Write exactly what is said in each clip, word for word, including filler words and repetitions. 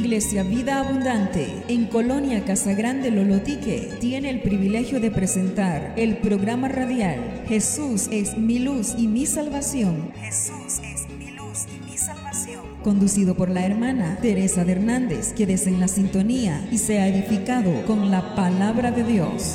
Iglesia Vida Abundante en Colonia Casagrande Lolotique tiene el privilegio de presentar el programa radial Jesús es mi luz y mi salvación. Jesús es mi luz y mi salvación. Conducido por la hermana Teresa de Hernández. Quédese en la sintonía y sea edificado con la palabra de Dios.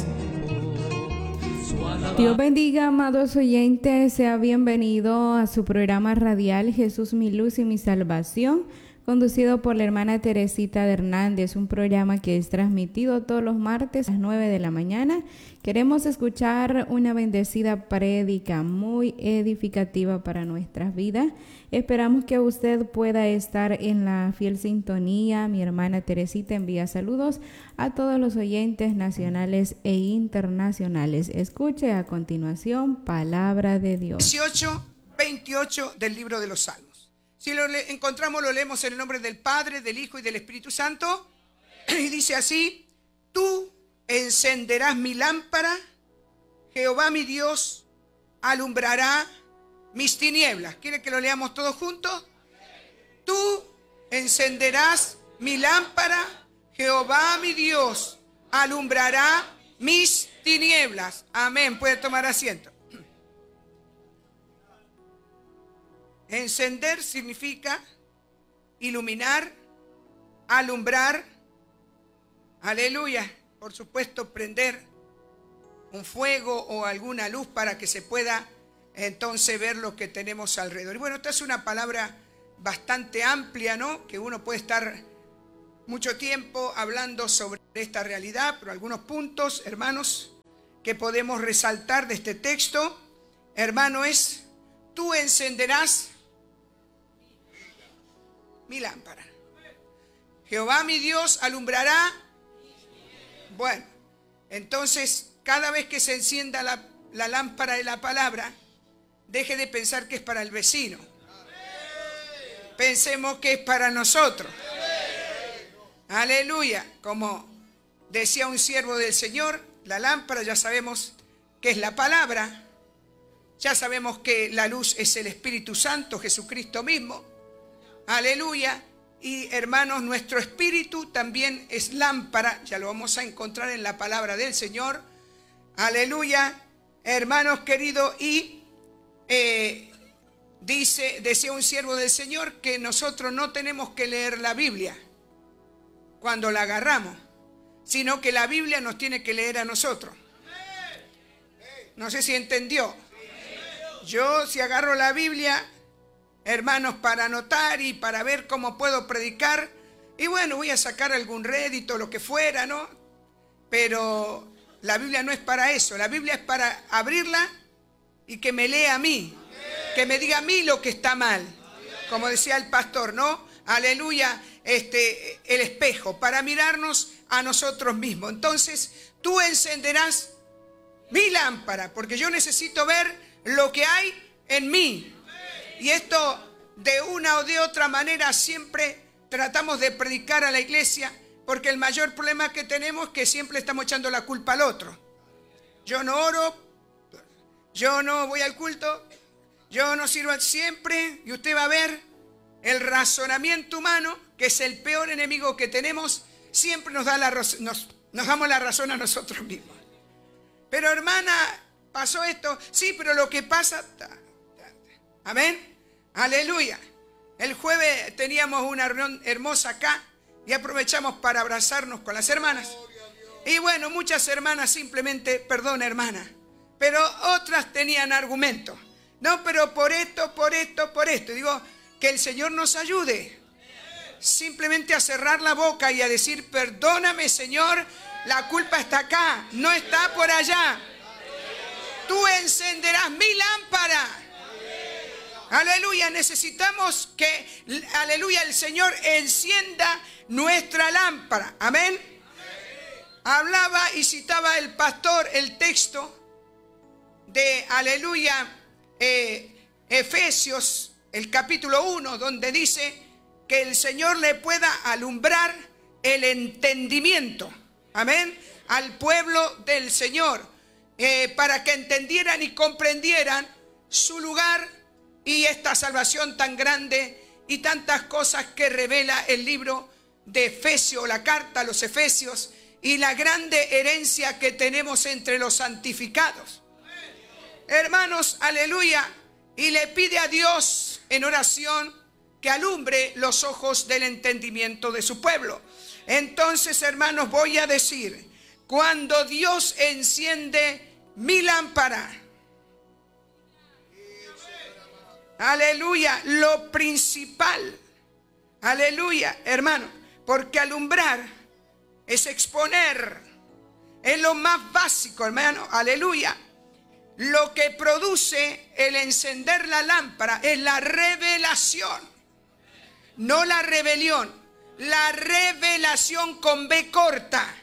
Dios bendiga, amados oyentes, sea bienvenido a su programa radial Jesús mi luz y mi salvación, conducido por la hermana Teresita de Hernández, un programa que es transmitido todos los martes a las nueve de la mañana. Queremos escuchar una bendecida prédica muy edificativa para nuestras vidas. Esperamos que usted pueda estar en la fiel sintonía. Mi hermana Teresita envía saludos a todos los oyentes nacionales e internacionales. Escuche a continuación palabra de Dios. dieciocho, veintiocho del libro de los Salmos. Si lo encontramos, lo leemos en el nombre del Padre, del Hijo y del Espíritu Santo. Y dice así: tú encenderás mi lámpara, Jehová mi Dios alumbrará mis tinieblas. ¿Quiere que lo leamos todos juntos? Tú encenderás mi lámpara, Jehová mi Dios alumbrará mis tinieblas. Amén. Puede tomar asiento. Encender significa iluminar, alumbrar, aleluya, por supuesto prender un fuego o alguna luz para que se pueda entonces ver lo que tenemos alrededor. Y bueno, esta es una palabra bastante amplia, ¿no? Que uno puede estar mucho tiempo hablando sobre esta realidad, pero algunos puntos, hermanos, que podemos resaltar de este texto, hermano, es: tú encenderás mi lámpara, Jehová mi Dios alumbrará. Bueno, entonces cada vez que se encienda la, la lámpara de la palabra, deje de pensar que es para el vecino. Pensemos que es para nosotros. Aleluya. Como decía un siervo del Señor, la lámpara ya sabemos que es la palabra. Ya sabemos que la luz es el Espíritu Santo, Jesucristo mismo. Aleluya. Y hermanos, nuestro espíritu también es lámpara. Ya lo vamos a encontrar en la palabra del Señor. Aleluya. Hermanos queridos, y eh, dice, decía un siervo del Señor que nosotros no tenemos que leer la Biblia cuando la agarramos, sino que la Biblia nos tiene que leer a nosotros. No sé si entendió. Yo, si agarro la Biblia, hermanos, para anotar y para ver cómo puedo predicar, y bueno, voy a sacar algún rédito, lo que fuera, ¿no? Pero la Biblia no es para eso. La Biblia es para abrirla y que me lea a mí, que me diga a mí lo que está mal, como decía el pastor, ¿no? Aleluya, este, el espejo, para mirarnos a nosotros mismos. Entonces, tú encenderás mi lámpara, porque yo necesito ver lo que hay en mí. Y esto, de una o de otra manera, siempre tratamos de predicar a la iglesia, porque el mayor problema que tenemos es que siempre estamos echando la culpa al otro. Yo no oro, yo no voy al culto, yo no sirvo siempre, y usted va a ver el razonamiento humano, que es el peor enemigo que tenemos, siempre nos da la nos, nos damos la razón a nosotros mismos. Pero hermana, pasó esto, sí, pero lo que pasa... Amén. Aleluya. El jueves teníamos una reunión hermosa acá y aprovechamos para abrazarnos con las hermanas. Y bueno, muchas hermanas simplemente, perdón hermana, pero otras tenían argumentos. No, pero por esto, por esto, por esto. Y digo, que el Señor nos ayude simplemente a cerrar la boca y a decir: perdóname, Señor, la culpa está acá, no está por allá. Tú encenderás mi lámpara. Aleluya, necesitamos que, aleluya, el Señor encienda nuestra lámpara. Amén. Hablaba y citaba el pastor el texto de, aleluya, eh, Efesios, el capítulo uno, donde dice que el Señor le pueda alumbrar el entendimiento. Amén. Al pueblo del Señor, eh, para que entendieran y comprendieran su lugar y esta salvación tan grande y tantas cosas que revela el libro de Efesios, la carta a los Efesios, y la grande herencia que tenemos entre los santificados. Hermanos, aleluya, y le pide a Dios en oración que alumbre los ojos del entendimiento de su pueblo. Entonces, hermanos, voy a decir, cuando Dios enciende mi lámpara, aleluya, lo principal, aleluya, hermano, porque alumbrar es exponer, es lo más básico, hermano, aleluya. Lo que produce el encender la lámpara es la revelación, no la rebelión, la revelación con B corta.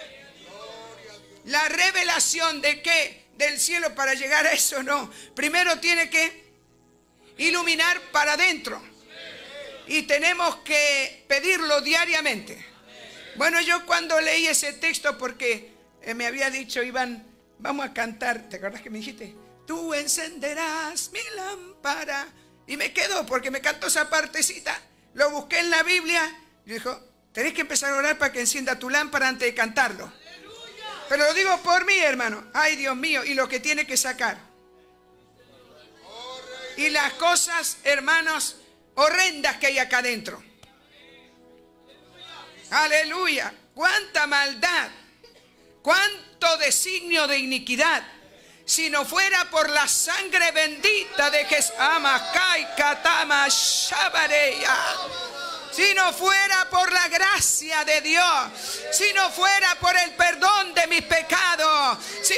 La revelación de qué, del cielo para llegar a eso, no. Primero tiene que iluminar para adentro y tenemos que pedirlo diariamente. Bueno, yo cuando leí ese texto, porque eh, me había dicho Iván, vamos a cantar, ¿te acuerdas que me dijiste? Tú encenderás mi lámpara. Y me quedó porque me cantó esa partecita. Lo busqué en la Biblia y dijo, tenés que empezar a orar para que encienda tu lámpara antes de cantarlo. Pero lo digo por mí, hermano. Ay, Dios mío, y lo que tiene que sacar. Y las cosas, hermanos, horrendas que hay acá adentro. Aleluya. Cuánta maldad. Cuánto designio de iniquidad. Si no fuera por la sangre bendita de Jesús. Amakai Katama Shabareya. Si no fuera por la gracia de Dios. Si no fuera por el perdón de mis pecados. Si